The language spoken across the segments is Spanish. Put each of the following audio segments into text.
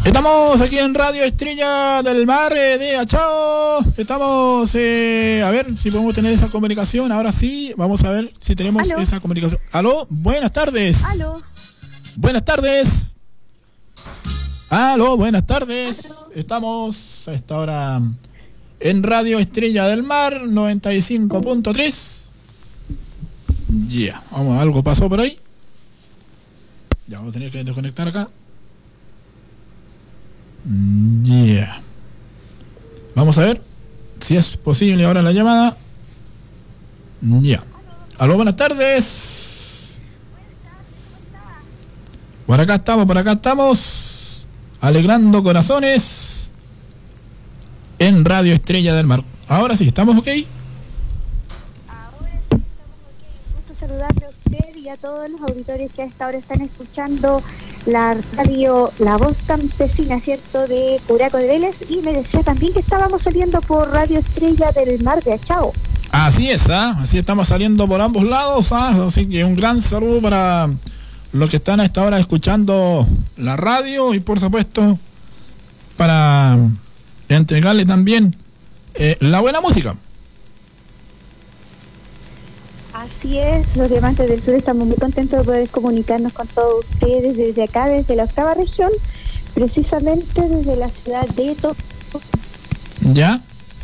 Estamos aquí en Radio Estrella del Mar de Achao. Estamos, a ver si podemos tener esa comunicación. Ahora sí, vamos a ver si tenemos esa comunicación. Aló, buenas tardes. Aló. Buenas tardes. Aló, buenas tardes. Aló. Estamos a esta hora en Radio Estrella del Mar 95.3. Ya, vamos, algo pasó por ahí. Ya vamos a tener que desconectar acá. Vamos a ver si es posible ahora la llamada. Aló, buenas tardes. Por acá estamos alegrando corazones en Radio Estrella del Mar. Ahora sí, ¿estamos ok? Ahora sí estamos ok. Un gusto saludarle a usted y a todos los auditores que a esta hora están escuchando la radio La Voz Campesina, ¿cierto?, de Curaco de Vélez, y me decía también que estábamos saliendo por Radio Estrella del Mar de Achao. Así es, así estamos saliendo por ambos lados, así que un gran saludo para los que están a esta hora escuchando la radio y por supuesto para entregarle también la buena música. Así es, los diamantes del sur estamos muy contentos de poder comunicarnos con todos ustedes desde acá, desde la 8ª región, precisamente desde la ciudad de Toco. ¿Ya?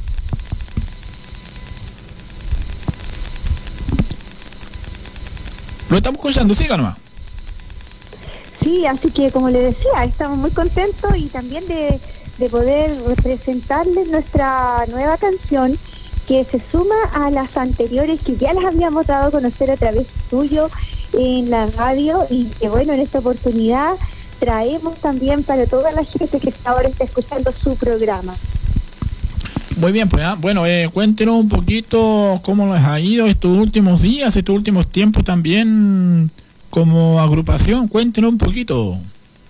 Lo estamos escuchando, siga nomás. Sí, así que como le decía, estamos muy contentos y también de poder presentarles nuestra nueva canción, que se suma a las anteriores que ya las habíamos dado a conocer a través suyo en la radio, y que bueno, en esta oportunidad traemos también para toda la gente que ahora está escuchando su programa. Muy bien, pues bueno, cuéntenos un poquito cómo les ha ido estos últimos días, estos últimos tiempos también como agrupación. Cuéntenos un poquito.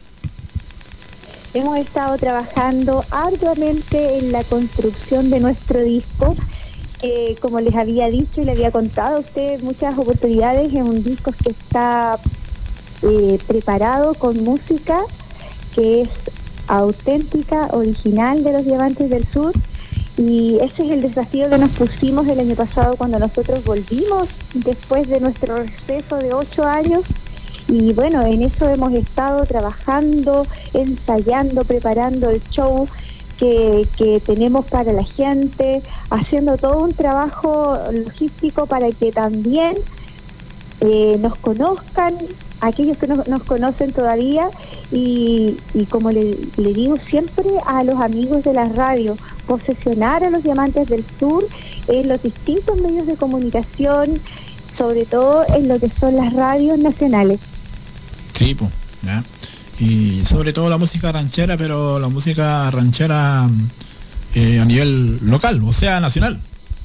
Hemos estado trabajando arduamente en la construcción de nuestro disco, que como les había dicho y le había contado a ustedes muchas oportunidades, es un disco que está preparado con música que es auténtica, original de los Diamantes del Sur, y ese es el desafío que nos pusimos el año pasado cuando nosotros volvimos después de nuestro receso de 8 años. Y bueno, en eso hemos estado trabajando, ensayando, preparando el show que tenemos para la gente, haciendo todo un trabajo logístico para que también nos conozcan, aquellos que no nos conocen todavía, y como le digo siempre a los amigos de la radio, posesionar a los Diamantes del Sur en los distintos medios de comunicación, sobre todo en lo que son las radios nacionales. Sí, pues, ¿ya? Y sobre todo la música ranchera, pero la música ranchera a nivel local, o sea, nacional.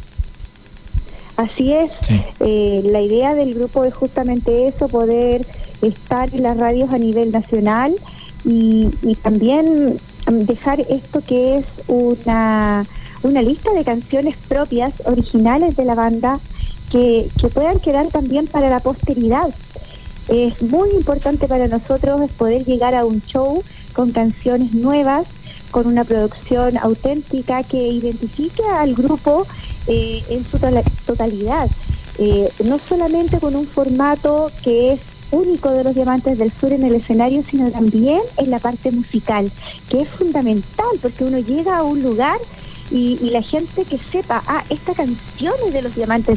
Así es, sí. La idea del grupo es justamente eso, poder estar en las radios a nivel nacional y también dejar esto que es una lista de canciones propias, originales de la banda, que puedan quedar también para la posteridad. Es muy importante para nosotros poder llegar a un show con canciones nuevas, con una producción auténtica que identifique al grupo en su totalidad, no solamente con un formato que es único de los Diamantes del Sur en el escenario, sino también en la parte musical, que es fundamental, porque uno llega a un lugar y la gente que sepa, esta canción es de los Diamantes